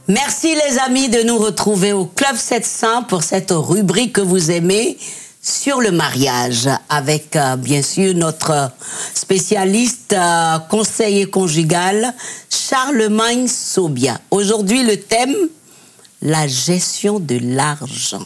Merci les amis de nous retrouver au Club 700 pour cette rubrique que vous aimez sur le mariage avec bien sûr notre spécialiste conseiller conjugal Charlemagne Sobia. Aujourd'hui le thème, la gestion de l'argent.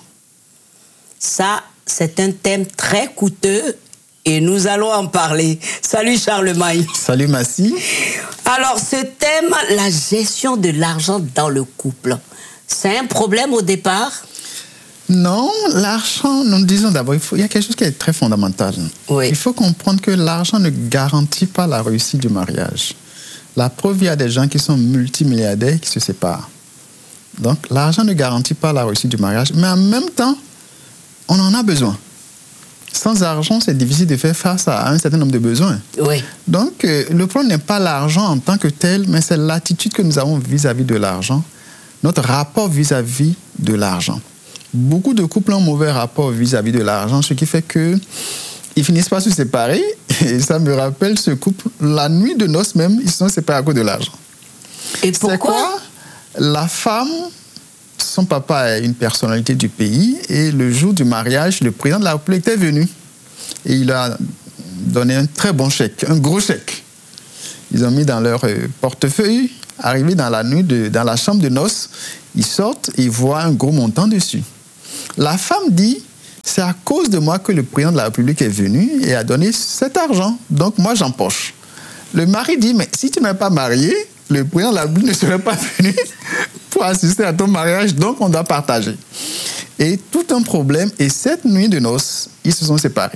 Ça, c'est un thème très coûteux et nous allons en parler. Salut Charlemagne. Salut Massy. Alors ce thème, la gestion de l'argent dans le couple, c'est un problème au départ? Non, l'argent, nous disons d'abord, il y a quelque chose qui est très fondamental. Oui. Il faut comprendre que l'argent ne garantit pas la réussite du mariage. La preuve, il y a des gens qui sont multimilliardaires qui se séparent. Donc l'argent ne garantit pas la réussite du mariage, mais en même temps, on en a besoin. Sans argent, c'est difficile de faire face à un certain nombre de besoins. Oui. Donc, le problème n'est pas l'argent en tant que tel, mais c'est l'attitude que nous avons vis-à-vis de l'argent, notre rapport vis-à-vis de l'argent. Beaucoup de couples ont un mauvais rapport vis-à-vis de l'argent, ce qui fait qu'ils finissent par se séparer. Et ça me rappelle ce couple, la nuit de noces même, ils se sont séparés à cause de l'argent. Et pourquoi? C'est quoi? La femme, son papa est une personnalité du pays et le jour du mariage, le président de la République est venu et il a donné un très bon chèque, un gros chèque. Ils ont mis dans leur portefeuille, arrivé dans la nuit, dans la chambre de noces, ils sortent et ils voient un gros montant dessus. La femme dit, c'est à cause de moi que le président de la République est venu et a donné cet argent, donc moi j'empoche. Le mari dit, mais si tu ne m'es pas marié, le président de la République ne serait pas venu pour assister à ton mariage, donc on doit partager. Et tout un problème, et cette nuit de noces, ils se sont séparés.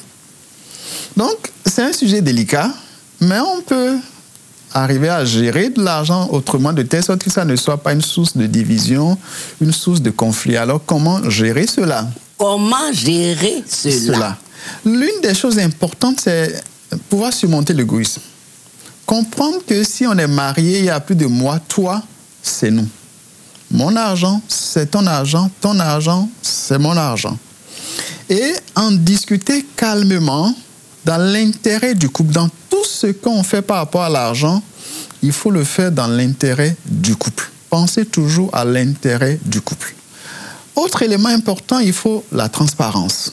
Donc, c'est un sujet délicat, mais on peut arriver à gérer de l'argent autrement, de telle sorte que ça ne soit pas une source de division, une source de conflit. Alors, comment gérer cela? Comment gérer cela? L'une des choses importantes, c'est pouvoir surmonter l'égoïsme. Comprendre que si on est marié, il n'y a plus de moi, toi, c'est nous. Mon argent, c'est ton argent c'est mon argent. Et en discuter calmement, dans l'intérêt du couple, dans tout ce qu'on fait par rapport à l'argent, il faut le faire dans l'intérêt du couple. Pensez toujours à l'intérêt du couple. Autre élément important, il faut la transparence.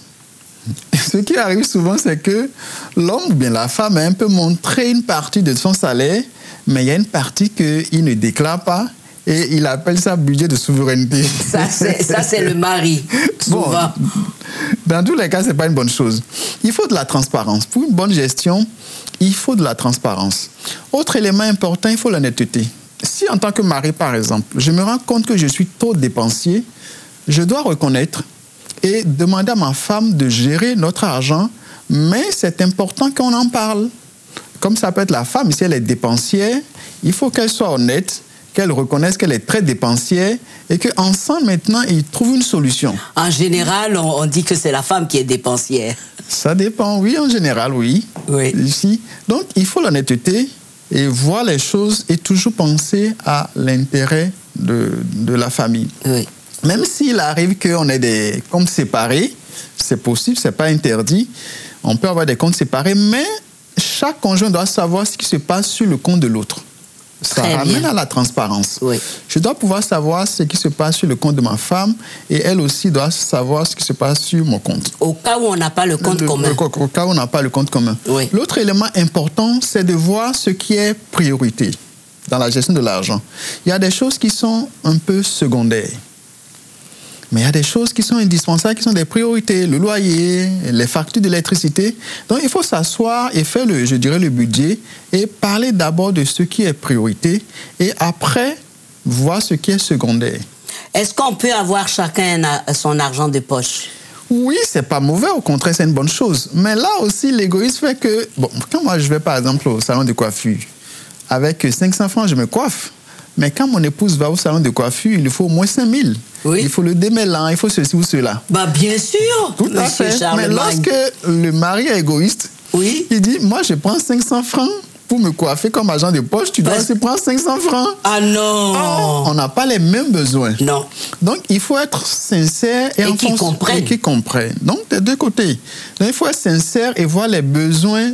Ce qui arrive souvent, c'est que l'homme ou bien la femme a un peu montré une partie de son salaire, mais il y a une partie qu'il ne déclare pas et il appelle ça budget de souveraineté. Ça, c'est le mari, souvent. Bon, dans tous les cas, ce n'est pas une bonne chose. Il faut de la transparence. Pour une bonne gestion, il faut de la transparence. Autre élément important, il faut l'honnêteté. Si en tant que mari, par exemple, je me rends compte que je suis trop dépensier, je dois reconnaître et demander à ma femme de gérer notre argent, mais c'est important qu'on en parle. Comme ça peut être la femme, si elle est dépensière, il faut qu'elle soit honnête, qu'elle reconnaisse qu'elle est très dépensière et qu'ensemble, maintenant, ils trouvent une solution. En général, on dit que c'est la femme qui est dépensière. Ça dépend, oui, en général, oui. Oui. Ici. Donc, il faut l'honnêteté et voir les choses et toujours penser à l'intérêt de la famille. Oui. Même s'il arrive qu'on ait des comptes séparés, c'est possible, c'est pas interdit. On peut avoir des comptes séparés, mais chaque conjoint doit savoir ce qui se passe sur le compte de l'autre. Ça ramène à la transparence. Oui. Je dois pouvoir savoir ce qui se passe sur le compte de ma femme et elle aussi doit savoir ce qui se passe sur mon compte. Au cas où on n'a pas le compte commun. Au cas où on n'a pas le compte commun. Oui. L'autre élément important, c'est de voir ce qui est priorité dans la gestion de l'argent. Il y a des choses qui sont un peu secondaires. Mais il y a des choses qui sont indispensables, qui sont des priorités, le loyer, les factures d'électricité. Donc, il faut s'asseoir et faire, le budget et parler d'abord de ce qui est priorité et après, voir ce qui est secondaire. Est-ce qu'on peut avoir chacun son argent de poche? Oui, c'est pas mauvais, au contraire, c'est une bonne chose. Mais là aussi, l'égoïsme fait que... Bon, quand moi, je vais par exemple au salon de coiffure, avec 500 francs, je me coiffe. Mais quand mon épouse va au salon de coiffure, il faut au moins 5 000. Oui. Il faut le démêlant, il faut ceci ou cela. Bah bien sûr, tout à fait. Mais lorsque le mari est égoïste, oui, il dit, moi je prends 500 francs pour me coiffer comme agent de poche, tu dois aussi prendre 500 francs. Ah non! Oh, on n'a pas les mêmes besoins. Non. Donc, il faut être sincère et qui comprenne. Donc, des deux côtés. Donc, il faut être sincère et voir les besoins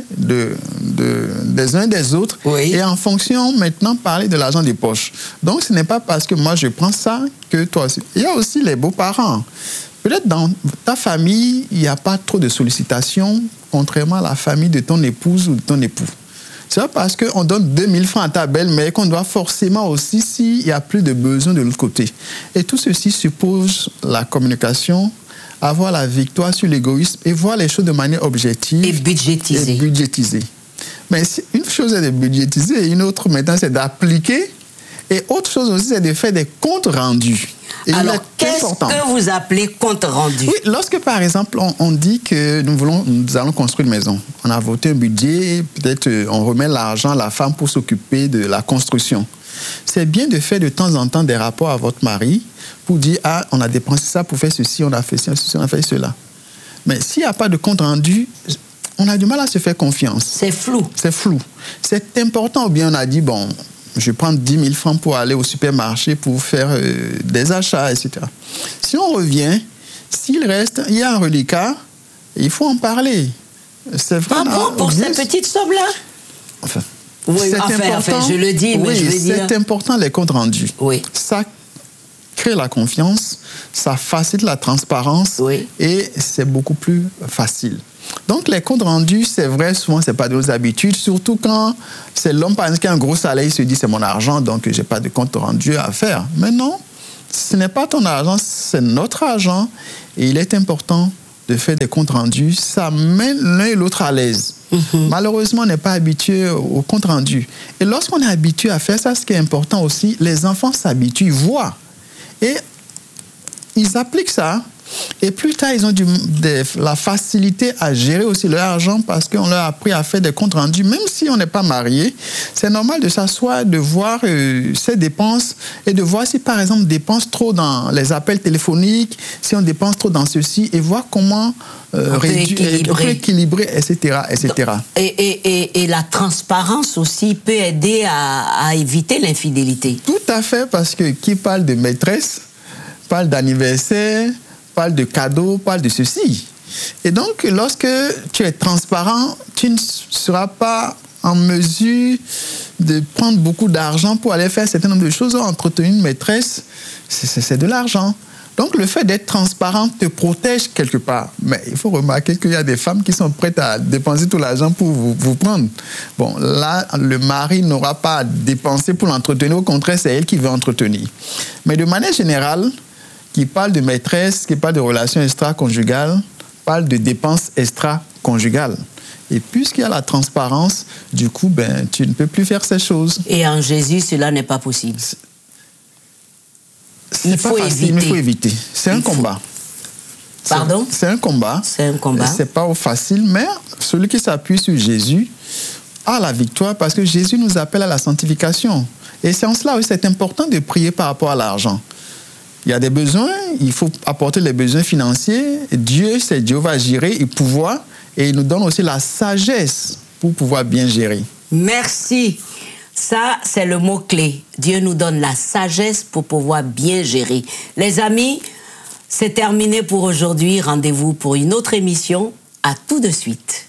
des uns et des autres. Oui. Et en fonction, maintenant, parler de l'argent de poche. Donc, ce n'est pas parce que moi, je prends ça que toi aussi. Il y a aussi les beaux-parents. Peut-être dans ta famille, il n'y a pas trop de sollicitations, contrairement à la famille de ton épouse ou de ton époux. C'est pas parce qu'on donne 2000 francs à ta belle-mère qu'on doit forcément aussi, s'il n'y a plus de besoin de l'autre côté. Et tout ceci suppose la communication, avoir la victoire sur l'égoïsme et voir les choses de manière objective. Et budgétiser. Mais une chose est de budgétiser et une autre maintenant c'est d'appliquer. Et autre chose aussi, c'est de faire des comptes rendus. Et alors, qu'est-ce que vous appelez compte rendu? Oui, lorsque par exemple on dit que nous allons construire une maison, on a voté un budget, peut-être on remet l'argent à la femme pour s'occuper de la construction. C'est bien de faire de temps en temps des rapports à votre mari pour dire « Ah, on a dépensé ça pour faire ceci, on a fait ceci, on a fait cela ». Mais s'il n'y a pas de compte rendu, on a du mal à se faire confiance. C'est flou. C'est flou. C'est important, ou bien on a dit « Bon, je prends 10 000 francs pour aller au supermarché pour faire des achats, etc. » Si on revient, s'il reste, il y a un reliquat, il faut en parler. C'est vrai. Ah bon, pour ces petites sommes-là? Enfin, oui, enfin, je le dis, mais oui, je veux dire... c'est important, les comptes rendus. Oui. Ça crée la confiance, ça facilite la transparence, oui, et c'est beaucoup plus facile. Donc, les comptes rendus, c'est vrai, souvent, ce n'est pas de nos habitudes, surtout quand c'est l'homme, par exemple, qui a un gros salaire, il se dit, c'est mon argent, donc je n'ai pas de compte rendu à faire. Mais non, ce n'est pas ton argent, c'est notre argent, et il est important de faire des comptes rendus. Ça met l'un et l'autre à l'aise. Malheureusement, on n'est pas habitué au compte rendu. Et lorsqu'on est habitué à faire ça, ce qui est important aussi, les enfants s'habituent, ils voient. Et ils appliquent ça. Et plus tard, ils ont la facilité à gérer aussi leur argent parce qu'on leur a appris à faire des comptes rendus. Même si on n'est pas marié, c'est normal de s'asseoir, de voir ses dépenses et de voir si, par exemple, on dépense trop dans les appels téléphoniques, si on dépense trop dans ceci, et voir comment rééquilibrer, etc. etc. Et la transparence aussi peut aider à éviter l'infidélité. Tout à fait, parce que qui parle de maîtresse, parle d'anniversaire, parle de cadeaux, parle de ceci. Et donc, lorsque tu es transparent, tu ne seras pas en mesure de prendre beaucoup d'argent pour aller faire un certain nombre de choses. Entretenir une maîtresse, c'est de l'argent. Donc, le fait d'être transparent te protège quelque part. Mais il faut remarquer qu'il y a des femmes qui sont prêtes à dépenser tout l'argent pour vous prendre. Bon, là, le mari n'aura pas à dépenser pour l'entretenir. Au contraire, c'est elle qui veut entretenir. Mais de manière générale, qui parle de maîtresse, qui parle de relations extra-conjugales, parle de dépenses extra-conjugales. Et puisqu'il y a la transparence, du coup, tu ne peux plus faire ces choses. Et en Jésus, cela n'est pas possible. Il faut éviter. C'est un combat. Pardon? C'est un combat. C'est un combat. C'est pas facile, mais celui qui s'appuie sur Jésus a la victoire parce que Jésus nous appelle à la sanctification. Et c'est en cela aussi, c'est important de prier par rapport à l'argent. Il y a des besoins, il faut apporter les besoins financiers. Dieu, c'est Jéhovah Jireh, il pouvoir, et il nous donne aussi la sagesse pour pouvoir bien gérer. Merci. Ça, c'est le mot-clé. Dieu nous donne la sagesse pour pouvoir bien gérer. Les amis, c'est terminé pour aujourd'hui. Rendez-vous pour une autre émission. À tout de suite.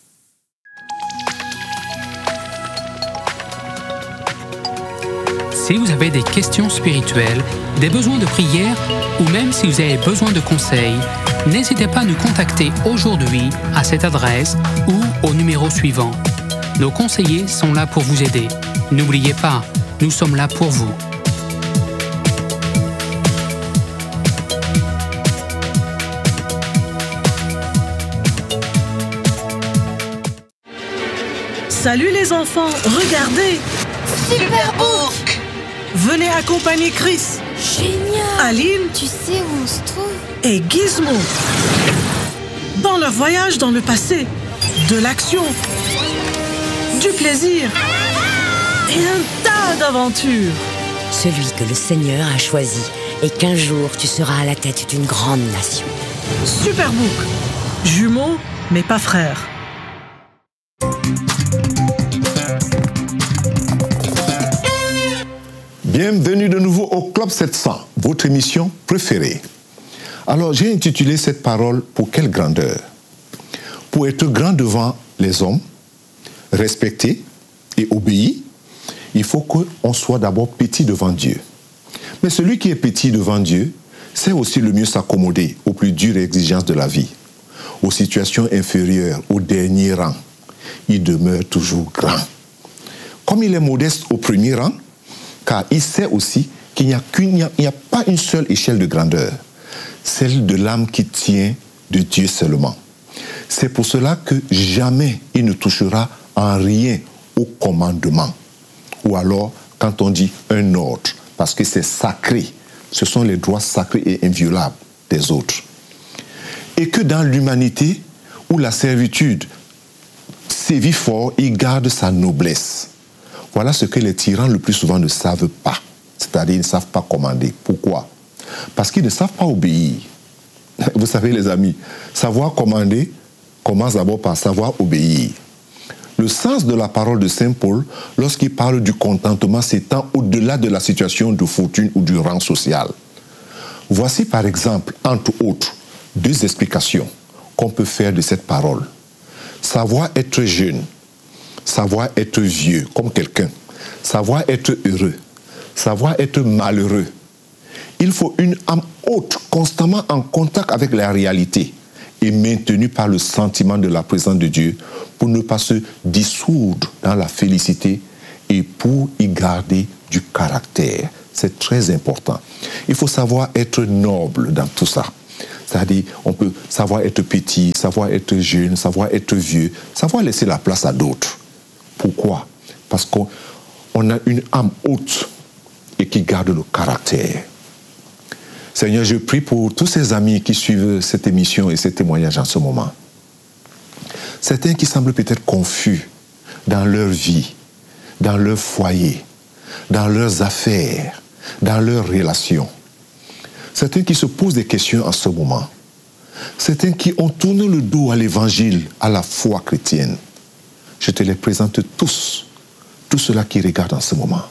Si vous avez des questions spirituelles, des besoins de prière ou même si vous avez besoin de conseils, n'hésitez pas à nous contacter aujourd'hui à cette adresse ou au numéro suivant. Nos conseillers sont là pour vous aider. N'oubliez pas, nous sommes là pour vous. Salut les enfants, regardez! Superbook! Venez accompagner Chris. Génial! Aline. Tu sais où on se trouve? Et Gizmo. Dans leur voyage dans le passé. De l'action. Du plaisir. Et un tas d'aventures. Celui que le Seigneur a choisi et qu'un jour tu seras à la tête d'une grande nation. Superbook. Jumeaux, mais pas frères. Bienvenue de nouveau au Club 700, votre émission préférée. Alors, j'ai intitulé cette parole « Pour quelle grandeur ?» Pour être grand devant les hommes, respecté et obéi, il faut qu'on soit d'abord petit devant Dieu. Mais celui qui est petit devant Dieu sait aussi le mieux s'accommoder aux plus dures exigences de la vie, aux situations inférieures, au dernier rang. Il demeure toujours grand. Comme il est modeste au premier rang, car il sait aussi qu'il n'y a pas une seule échelle de grandeur, celle de l'âme qui tient de Dieu seulement. C'est pour cela que jamais il ne touchera en rien au commandement. Ou alors, quand on dit un ordre, parce que c'est sacré, ce sont les droits sacrés et inviolables des autres. Et que dans l'humanité, où la servitude sévit fort, il garde sa noblesse. Voilà ce que les tyrans le plus souvent ne savent pas. C'est-à-dire, ils ne savent pas commander. Pourquoi? Parce qu'ils ne savent pas obéir. Vous savez, les amis, savoir commander commence d'abord par savoir obéir. Le sens de la parole de Saint Paul, lorsqu'il parle du contentement, s'étend au-delà de la situation de fortune ou du rang social. Voici par exemple, entre autres, 2 explications qu'on peut faire de cette parole. Savoir être jeune, savoir être vieux, comme quelqu'un, savoir être heureux, savoir être malheureux. Il faut une âme haute, constamment en contact avec la réalité et maintenue par le sentiment de la présence de Dieu pour ne pas se dissoudre dans la félicité et pour y garder du caractère. C'est très important. Il faut savoir être noble dans tout ça. C'est-à-dire, on peut savoir être petit, savoir être jeune, savoir être vieux, savoir laisser la place à d'autres. Pourquoi? Parce qu'on a une âme haute et qui garde le caractère. Seigneur, je prie pour tous ces amis qui suivent cette émission et ces témoignages en ce moment. Certains qui semblent peut-être confus dans leur vie, dans leur foyer, dans leurs affaires, dans leurs relations. Certains qui se posent des questions en ce moment. Certains qui ont tourné le dos à l'évangile, à la foi chrétienne. Je te les présente tous ceux-là qui regardent en ce moment.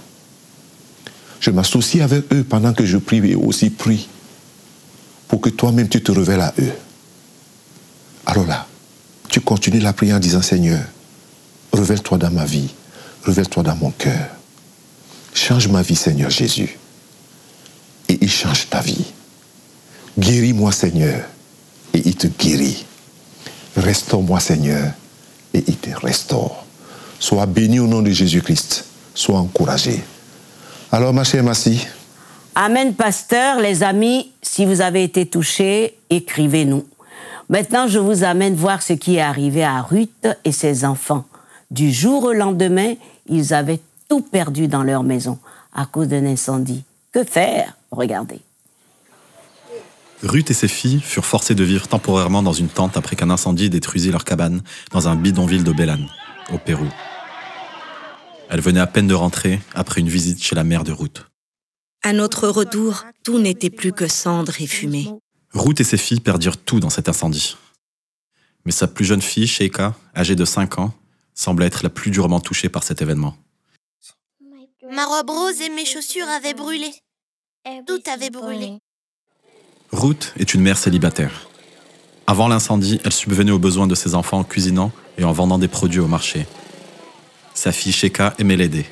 Je m'associe avec eux pendant que je prie et aussi prie pour que toi-même tu te révèles à eux. Alors là, tu continues la prière en disant, Seigneur, révèle-toi dans ma vie, révèle-toi dans mon cœur. Change ma vie, Seigneur Jésus. Et il change ta vie. Guéris-moi, Seigneur, et il te guérit. Restaure-moi, Seigneur, et il te restaure. Sois béni au nom de Jésus-Christ. Sois encouragé. Alors, ma chère Massi. Amen, pasteur. Les amis, si vous avez été touchés, écrivez-nous. Maintenant, je vous amène voir ce qui est arrivé à Ruth et ses enfants. Du jour au lendemain, ils avaient tout perdu dans leur maison à cause d'un incendie. Que faire? Regardez. Ruth et ses filles furent forcées de vivre temporairement dans une tente après qu'un incendie détruisit leur cabane dans un bidonville de Belén, au Pérou. Elles venaient à peine de rentrer après une visite chez la mère de Ruth. À notre retour, tout n'était plus que cendres et fumée. Ruth et ses filles perdirent tout dans cet incendie. Mais sa plus jeune fille, Sheikha, âgée de 5 ans, semblait être la plus durement touchée par cet événement. Ma robe rose et mes chaussures avaient brûlé. Tout avait brûlé. Ruth est une mère célibataire. Avant l'incendie, elle subvenait aux besoins de ses enfants en cuisinant et en vendant des produits au marché. Sa fille Sheikha aimait l'aider.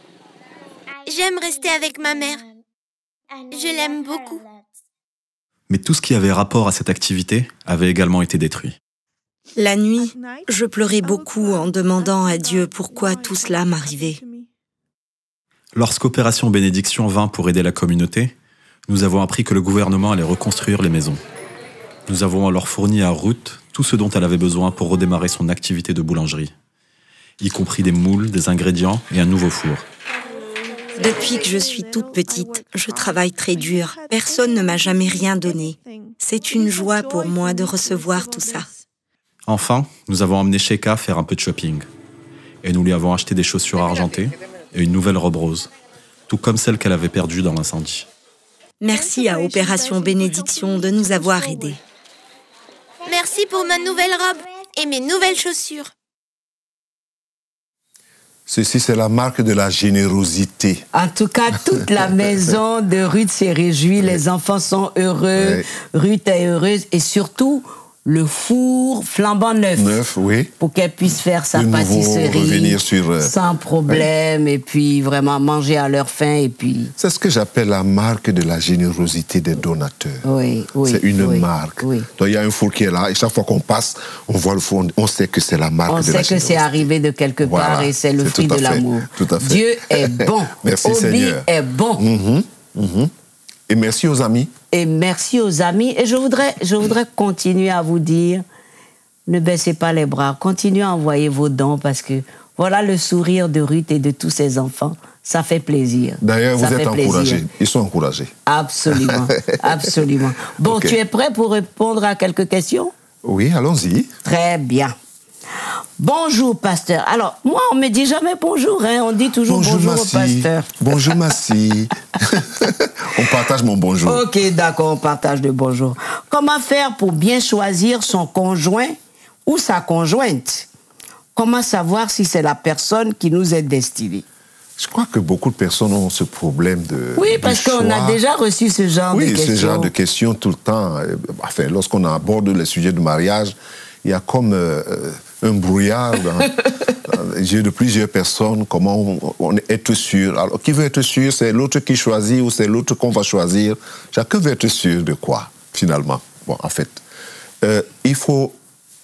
J'aime rester avec ma mère. Je l'aime beaucoup. Mais tout ce qui avait rapport à cette activité avait également été détruit. La nuit, je pleurais beaucoup en demandant à Dieu pourquoi tout cela m'arrivait. Lorsqu'Opération Bénédiction vint pour aider la communauté, nous avons appris que le gouvernement allait reconstruire les maisons. Nous avons alors fourni à Ruth tout ce dont elle avait besoin pour redémarrer son activité de boulangerie, y compris des moules, des ingrédients et un nouveau four. Depuis que je suis toute petite, je travaille très dur. Personne ne m'a jamais rien donné. C'est une joie pour moi de recevoir tout ça. Enfin, nous avons emmené Sheikha faire un peu de shopping. Et nous lui avons acheté des chaussures argentées et une nouvelle robe rose, tout comme celle qu'elle avait perdue dans l'incendie. Merci à Opération Bénédiction de nous avoir aidés. Merci pour ma nouvelle robe et mes nouvelles chaussures. Ceci, c'est la marque de la générosité. En tout cas, toute la maison de Ruth s'est réjouie. Les enfants sont heureux. Ruth est heureuse. Et surtout, le four flambant neuf. Oui. Pour qu'elle puisse faire sa De nouveau pâtisserie revenir sur, sans problème. Et puis, vraiment manger à leur faim. Et puis... C'est ce que j'appelle la marque de la générosité des donateurs. Oui. C'est une marque. Oui. Donc, il y a un four qui est là. Et chaque fois qu'on passe, on voit le four. On sait que c'est la marque de la générosité. On sait que c'est arrivé de quelque part et c'est le fruit de l'amour. Tout à fait. Dieu est bon. Merci, Obi Seigneur. est bon. Et merci aux amis. Et merci aux amis. Et je voudrais continuer à vous dire, ne baissez pas les bras. Continuez à envoyer vos dons parce que voilà le sourire de Ruth et de tous ses enfants. Ça fait plaisir. D'ailleurs, vous êtes encouragés. Plaisir. Ils sont encouragés. Absolument. Absolument. Bon, Okay. Tu es prêt pour répondre à quelques questions? Oui, allons-y. Très bien. Bonjour, pasteur. Alors, moi, on me dit jamais bonjour, hein. On dit toujours bonjour au pasteur. Bonjour, Massi. On partage mon bonjour. Ok, d'accord, on partage le bonjour. Comment faire pour bien choisir son conjoint ou sa conjointe? Comment savoir si c'est la personne qui nous est destinée? Je crois que beaucoup de personnes ont ce problème de Oui, parce qu'on a déjà reçu ce genre de questions. Oui, ce genre de questions tout le temps. Enfin, lorsqu'on aborde les sujets de mariage, il y a comme un brouillard dans les yeux de plusieurs personnes. Comment on est sûr? Alors, qui veut être sûr? C'est l'autre qui choisit ou c'est l'autre qu'on va choisir? Chacun veut être sûr de quoi, finalement? Bon, en fait, il faut...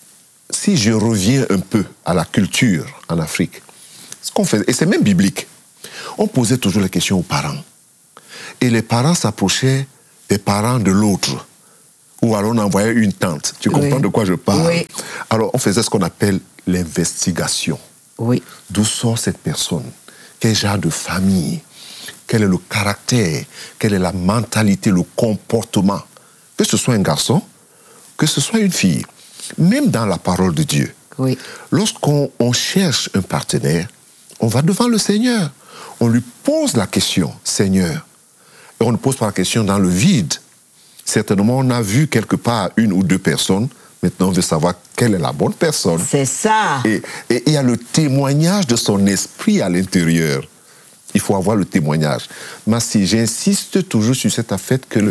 Si je reviens un peu à la culture en Afrique, ce qu'on fait, et c'est même biblique, on posait toujours la question aux parents. Et les parents s'approchaient des parents de l'autre. Ou alors on envoyait une tante. Tu comprends de quoi je parle? Oui. Alors on faisait ce qu'on appelle l'investigation. Oui. D'où sort cette personne? Quel genre de famille? Quel est le caractère? Quelle est la mentalité, le comportement? Que ce soit un garçon, que ce soit une fille. Même dans la parole de Dieu. Oui. Lorsqu'on cherche un partenaire, on va devant le Seigneur. On lui pose la question, Seigneur. Et on ne pose pas la question dans le vide. Certainement, on a vu quelque part une ou deux personnes. Maintenant, on veut savoir quelle est la bonne personne. C'est ça. Et il y a le témoignage de son esprit à l'intérieur. Il faut avoir le témoignage. Mais si j'insiste toujours sur cette affaire que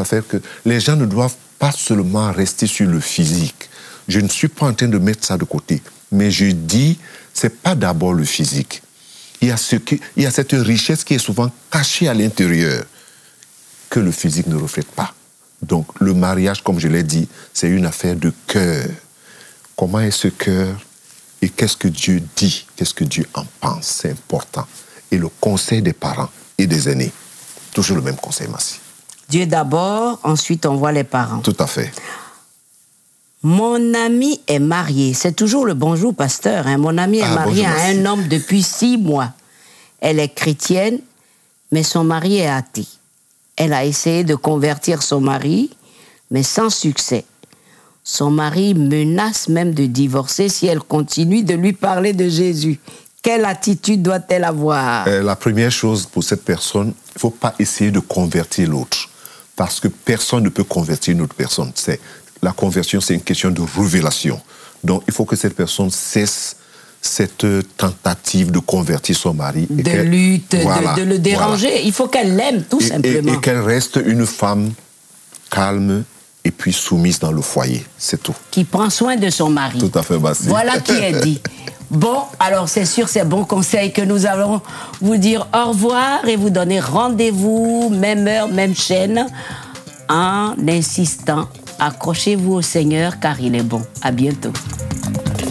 les gens ne doivent pas seulement rester sur le physique. Je ne suis pas en train de mettre ça de côté. Mais je dis, c'est pas d'abord le physique. Il y a cette richesse qui est souvent cachée à l'intérieur que le physique ne reflète pas. Donc, le mariage, comme je l'ai dit, c'est une affaire de cœur. Comment est ce cœur? Et qu'est-ce que Dieu dit? Qu'est-ce que Dieu en pense? C'est important. Et le conseil des parents et des aînés. Toujours le même conseil, Massi. Dieu d'abord, ensuite on voit les parents. Tout à fait. Mon ami est marié. C'est toujours le bonjour, pasteur. Hein. Mon ami est marié à un homme depuis 6 mois. Elle est chrétienne, mais son mari est athée. Elle a essayé de convertir son mari, mais sans succès. Son mari menace même de divorcer si elle continue de lui parler de Jésus. Quelle attitude doit-elle avoir? La première chose pour cette personne, il ne faut pas essayer de convertir l'autre. Parce que personne ne peut convertir une autre personne. La conversion, c'est une question de révélation. Donc, il faut que cette personne cesse cette tentative de convertir son mari. De lutte, de le déranger. Voilà. Il faut qu'elle l'aime, tout simplement. Et qu'elle reste une femme calme et puis soumise dans le foyer. C'est tout. Qui prend soin de son mari. Tout à fait, Bassi. Voilà qui est dit. Bon, alors c'est sur ces bons conseils que nous allons vous dire au revoir et vous donner rendez-vous, même heure, même chaîne, en insistant. Accrochez-vous au Seigneur car il est bon. À bientôt.